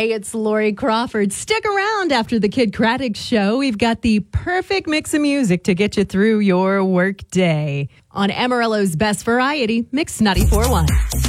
Hey, it's Lori Crawford. Stick around after the Kid Craddock Show. We've got the perfect mix of music to get you through your work day on Amarillo's Best Variety, Mix 94.1.